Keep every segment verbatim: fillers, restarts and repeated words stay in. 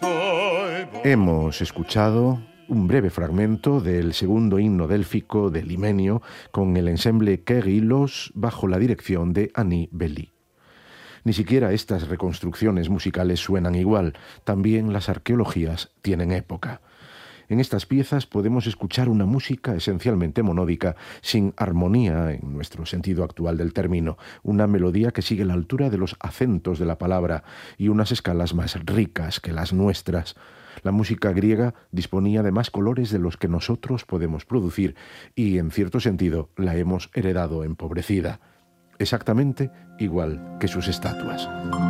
Hemos escuchado un breve fragmento del segundo himno délfico del Himenio con el ensemble Kerylos bajo la dirección de Annie Belly. Ni siquiera estas reconstrucciones musicales suenan igual, también las arqueologías tienen época. En estas piezas podemos escuchar una música esencialmente monódica, sin armonía en nuestro sentido actual del término, una melodía que sigue la altura de los acentos de la palabra y unas escalas más ricas que las nuestras. La música griega disponía de más colores de los que nosotros podemos producir y, en cierto sentido, la hemos heredado empobrecida, exactamente igual que sus estatuas.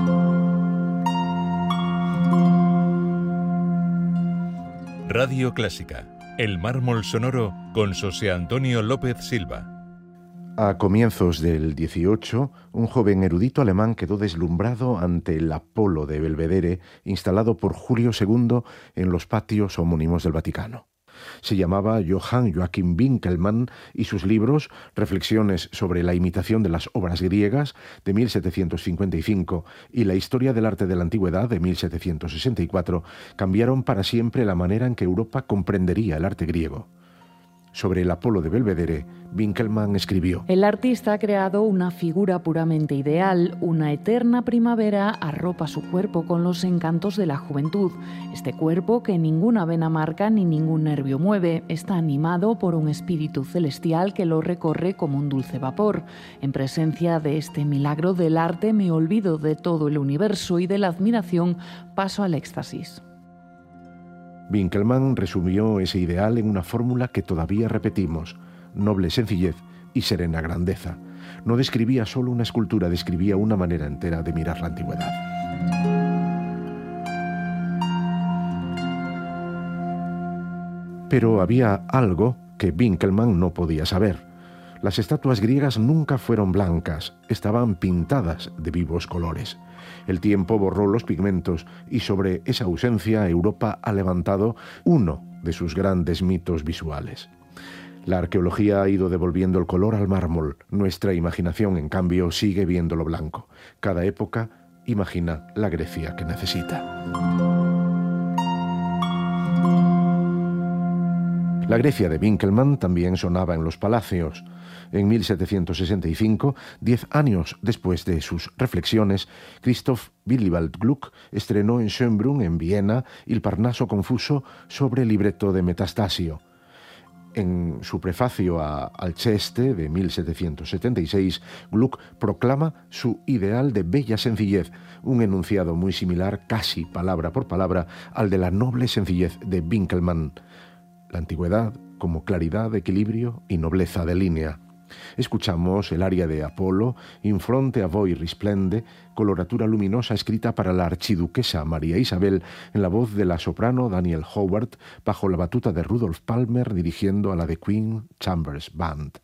Radio Clásica, el mármol sonoro con José Antonio López Silva. A comienzos del dieciocho, un joven erudito alemán quedó deslumbrado ante el Apolo de Belvedere, instalado por Julio segundo en los patios homónimos del Vaticano. Se llamaba Johann Joachim Winckelmann y sus libros, Reflexiones sobre la imitación de las obras griegas, de mil setecientos cincuenta y cinco, y La historia del arte de la antigüedad, de mil setecientos sesenta y cuatro, cambiaron para siempre la manera en que Europa comprendería el arte griego. Sobre el Apolo de Belvedere, Winckelmann escribió: El artista ha creado una figura puramente ideal, una eterna primavera arropa su cuerpo con los encantos de la juventud. Este cuerpo, que ninguna vena marca ni ningún nervio mueve, está animado por un espíritu celestial que lo recorre como un dulce vapor. En presencia de este milagro del arte me olvido de todo el universo y de la admiración paso al éxtasis. Winckelmann resumió ese ideal en una fórmula que todavía repetimos: noble sencillez y serena grandeza. No describía solo una escultura, describía una manera entera de mirar la antigüedad. Pero había algo que Winckelmann no podía saber. Las estatuas griegas nunca fueron blancas, estaban pintadas de vivos colores. El tiempo borró los pigmentos y sobre esa ausencia Europa ha levantado uno de sus grandes mitos visuales. La arqueología ha ido devolviendo el color al mármol. Nuestra imaginación, en cambio, sigue viéndolo blanco. Cada época imagina la Grecia que necesita. La Grecia de Winckelmann también sonaba en los palacios. En mil setecientos sesenta y cinco, diez años después de sus reflexiones, Christoph Willibald Gluck estrenó en Schönbrunn, en Viena, Il Parnaso confuso sobre el libreto de Metastasio. En su prefacio a Alceste de mil setecientos setenta y seis, Gluck proclama su ideal de bella sencillez, un enunciado muy similar, casi palabra por palabra, al de la noble sencillez de Winckelmann. La antigüedad como claridad, equilibrio y nobleza de línea. Escuchamos el aria de Apolo, In fronte a voi risplende, coloratura luminosa escrita para la archiduquesa María Isabel en la voz de la soprano Daniel Howard, bajo la batuta de Rudolf Palmer dirigiendo a la The Queen Chambers Band.